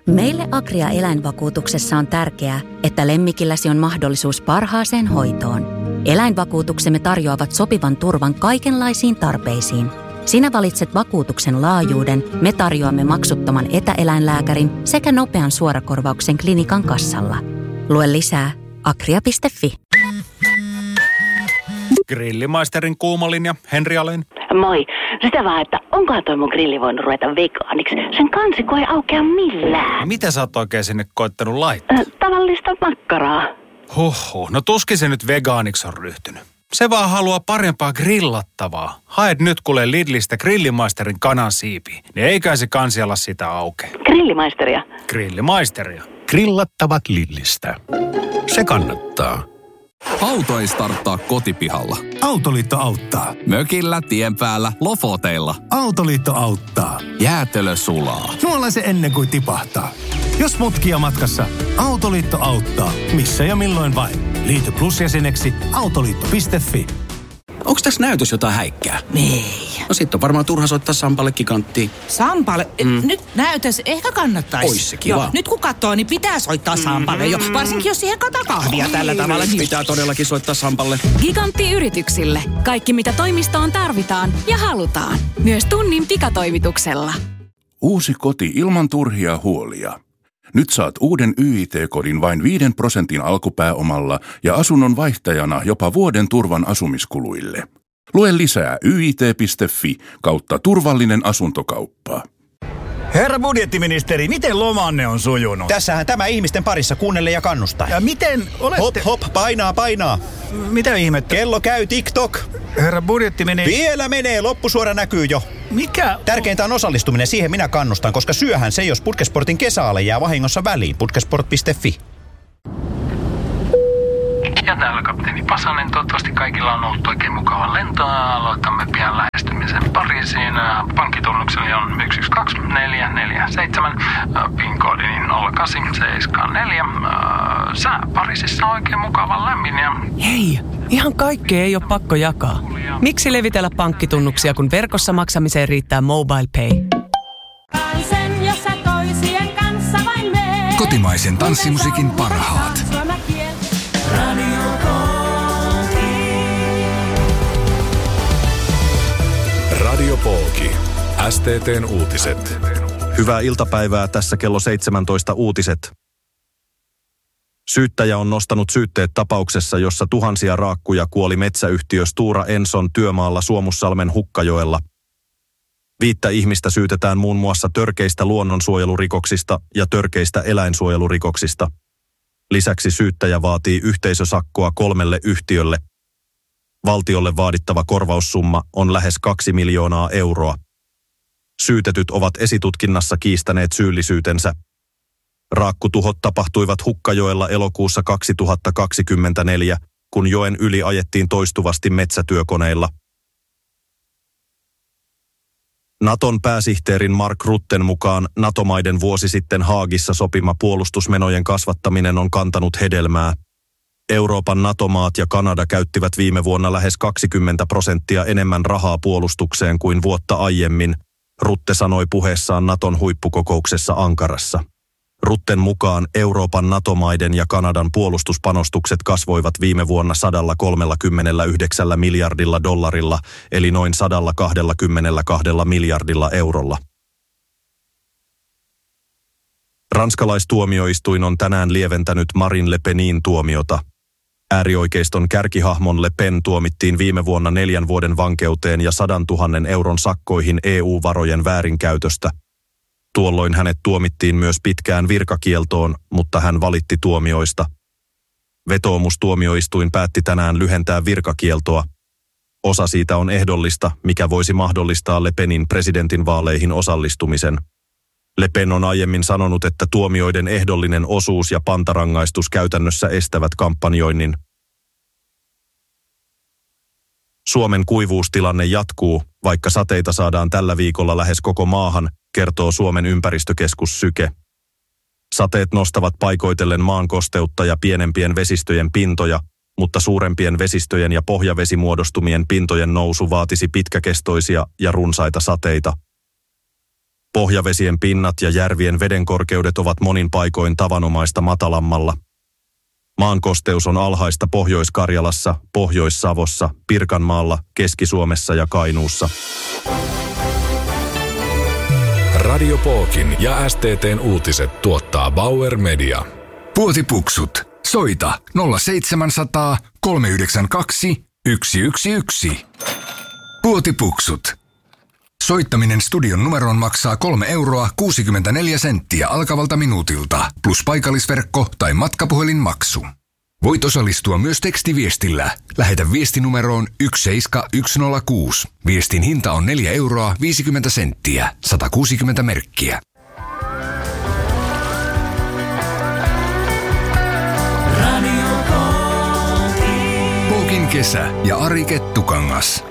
Meille Agria eläinvakuutuksessa on tärkeää, että lemmikilläsi on mahdollisuus parhaaseen hoitoon. Eläinvakuutuksemme tarjoavat sopivan turvan kaikenlaisiin tarpeisiin. Sinä valitset vakuutuksen laajuuden, me tarjoamme maksuttoman etäeläinlääkärin sekä nopean suorakorvauksen klinikan kassalla. Lue lisää agria.fi. Grillimaisterin kuumalinja, Henri Alén. Moi. Sitä vaan, että onkohan toi mun grilli voinut ruveta vegaaniksi? Sen kansiko ei aukea millään. Mitä sä oot oikein sinne koittanut laittaa? Tavallista makkaraa. No tuskin se nyt vegaaniksi on ryhtynyt. Se vaan haluaa parempaa grillattavaa. Haet nyt kuule Lidlistä Grillimaisterin kanansiipiä, niin eikä se kansi ala sitä aukea. Grillimaisteria? Grillimaisteria. Grillattavat Lidlistä. Se kannattaa. Auto ei starttaa kotipihalla. Autoliitto auttaa. Mökillä, tien päällä, lofoteilla. Autoliitto auttaa. Jäätelö sulaa. Nuolla se ennen kuin tipahtaa. Jos mutkia matkassa, Autoliitto auttaa. Missä ja milloin vain. Liity Plus-jäseneksi autoliitto.fi. Onks tässä näytös jotain häikkää? Ei. No sit on varmaan turha soittaa Sampalle giganttiin. Sampalle? Nyt näytös ehkä kannattaisi. Ois se kiva. Nyt kun katsoo, niin pitää soittaa Sampalle jo. Varsinkin jos siihen kahvia tällä tavalla. Niin... Pitää todellakin soittaa Sampalle. Gigantti-yrityksille. Kaikki mitä toimistoon tarvitaan ja halutaan. Myös tunnin pikatoimituksella. Uusi koti ilman turhia huolia. Nyt saat uuden YIT-kodin vain 5% alkupääomalla ja asunnon vaihtajana jopa vuoden turvan asumiskuluille. Lue lisää yit.fi/turvallinen asuntokauppa. Herra budjettiministeri, miten lomanne on sujunut? Tässähän tämä ihmisten parissa kuunnelle ja kannustaa. Ja miten olette... Hop, painaa. Mitä ihmettä? Kello käy TikTok. Herra budjettiministeri... Vielä menee, loppusuora näkyy jo. Mikä? Tärkeintä on osallistuminen, siihen minä kannustan, koska syöhän se, jos Putkesportin kesäale jää vahingossa väliin. Putkesport.fi. Ja täällä kapteeni Pasanen. Toivottavasti kaikilla on ollut oikein mukava lentoa. Aloitamme pian lähestymisen Pariisiin. Pankkitunnukseni on 122447. PIN-koodini 0874. Sää Pariisissa on oikein mukava lämmin. Hei, ihan kaikkea ei ole pakko jakaa. Miksi levitellä pankkitunnuksia, kun verkossa maksamiseen riittää MobilePay? Kotimaisen tanssimusiikin parhaat. Radio Polki. STT:n uutiset. Hyvää iltapäivää, tässä kello 17 uutiset. Syyttäjä on nostanut syytteet tapauksessa, jossa tuhansia raakkuja kuoli metsäyhtiö Stora Enson työmaalla Suomussalmen Hukkajoella. 5 ihmistä syytetään muun muassa törkeistä luonnonsuojelurikoksista ja törkeistä eläinsuojelurikoksista. Lisäksi syyttäjä vaatii yhteisösakkoa 3 yhtiölle. Valtiolle vaadittava korvaussumma on lähes 2 miljoonaa euroa. Syytetyt ovat esitutkinnassa kiistäneet syyllisyytensä. Raakkutuhot tapahtuivat Hukkajoella elokuussa 2024, kun joen yli ajettiin toistuvasti metsätyökoneilla. Naton pääsihteerin Mark Rutten mukaan NATO-maiden vuosi sitten Haagissa sopima puolustusmenojen kasvattaminen on kantanut hedelmää. Euroopan NATO-maat ja Kanada käyttivät viime vuonna lähes 20% enemmän rahaa puolustukseen kuin vuotta aiemmin, Rutte sanoi puheessaan Naton huippukokouksessa Ankarassa. Rutten mukaan Euroopan NATO-maiden ja Kanadan puolustuspanostukset kasvoivat viime vuonna 139 miljardilla dollarilla, eli noin 122 miljardilla eurolla. Ranskalaistuomioistuin on tänään lieventänyt Marine Le Penin tuomiota. Äärioikeiston kärkihahmon Le Pen tuomittiin viime vuonna 4 vuoden vankeuteen ja 100 000 euron sakkoihin EU-varojen väärinkäytöstä. Tuolloin hänet tuomittiin myös pitkään virkakieltoon, mutta hän valitti tuomioista. Vetoomustuomioistuin päätti tänään lyhentää virkakieltoa. Osa siitä on ehdollista, mikä voisi mahdollistaa Le Penin presidentinvaaleihin osallistumisen. Le Pen on aiemmin sanonut, että tuomioiden ehdollinen osuus ja pantarangaistus käytännössä estävät kampanjoinnin. Suomen kuivuustilanne jatkuu, vaikka sateita saadaan tällä viikolla lähes koko maahan, kertoo Suomen ympäristökeskus Syke. Sateet nostavat paikoitellen maan kosteutta ja pienempien vesistöjen pintoja, mutta suurempien vesistöjen ja pohjavesimuodostumien pintojen nousu vaatisi pitkäkestoisia ja runsaita sateita. Pohjavesien pinnat ja järvien vedenkorkeudet ovat monin paikoin tavanomaista matalammalla. Maankosteus on alhaista Pohjois-Karjalassa, Pohjois-Savossa, Pirkanmaalla, Keski-Suomessa ja Kainuussa. Radio Pookin ja STT:n uutiset tuottaa Bauer Media. Puotipuksut. Soita 0700 392 111. Puotipuksut. Soittaminen studion numeroon maksaa 3,64 € alkavalta minuutilta, plus paikallisverkko tai matkapuhelinmaksu. Voit osallistua myös tekstiviestillä. Lähetä viestinumeroon 17106. Viestin hinta on 4,50 €, 160 merkkiä. Pookin kesä ja Ari Kettukangas.